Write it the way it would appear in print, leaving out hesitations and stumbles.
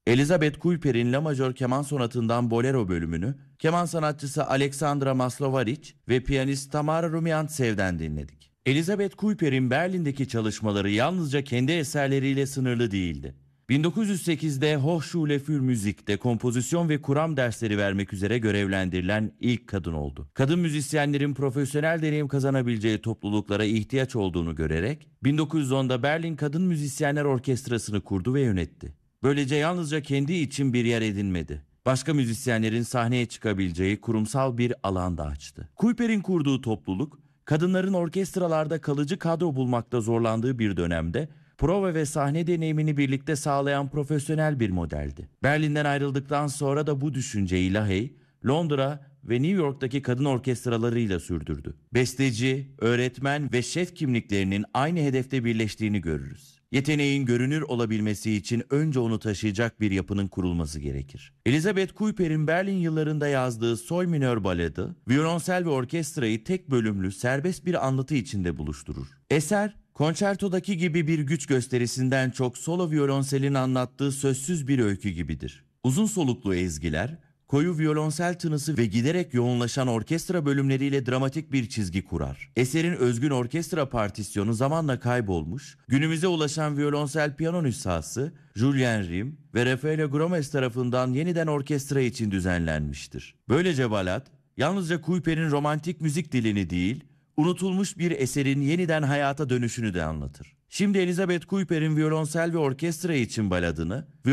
Elizabeth Kuiper'in La Majör keman sonatından Bolero bölümünü keman sanatçısı Aleksandra Maslovaric ve piyanist Tamara Rumiantsev'den dinledik. Elizabeth Kuiper'in Berlin'deki çalışmaları yalnızca kendi eserleriyle sınırlı değildi. 1908'de Hochschule für Musik'te kompozisyon ve kuram dersleri vermek üzere görevlendirilen ilk kadın oldu. Kadın müzisyenlerin profesyonel deneyim kazanabileceği topluluklara ihtiyaç olduğunu görerek 1910'da Berlin Kadın Müzisyenler Orkestrası'nı kurdu ve yönetti. Böylece yalnızca kendi için bir yer edinmedi. Başka müzisyenlerin sahneye çıkabileceği kurumsal bir alan da açtı. Kuiper'in kurduğu topluluk, kadınların orkestralarda kalıcı kadro bulmakta zorlandığı bir dönemde prova ve sahne deneyimini birlikte sağlayan profesyonel bir modeldi. Berlin'den ayrıldıktan sonra da bu düşünceyi Lahey, Londra ve New York'taki kadın orkestralarıyla sürdürdü. Besteci, öğretmen ve şef kimliklerinin aynı hedefte birleştiğini görürüz. Yeteneğin görünür olabilmesi için önce onu taşıyacak bir yapının kurulması gerekir. Elizabeth Kuiper'in Berlin yıllarında yazdığı Sol minör baladı, violonsel ve orkestrayı tek bölümlü serbest bir anlatı içinde buluşturur. Eser, konçertodaki gibi bir güç gösterisinden çok solo violonselin anlattığı sözsüz bir öykü gibidir. Uzun soluklu ezgiler, koyu violonsel tınısı ve giderek yoğunlaşan orkestra bölümleriyle dramatik bir çizgi kurar. Eserin özgün orkestra partisyonu zamanla kaybolmuş, günümüze ulaşan violonsel piyano nüshası Julien Riem ve Raffaele Gromes tarafından yeniden orkestra için düzenlenmiştir. Böylece balat, yalnızca Kuiper'in romantik müzik dilini değil, unutulmuş bir eserin yeniden hayata dönüşünü de anlatır. Şimdi Elizabeth Kuiper'in violonsel ve orkestra için baladını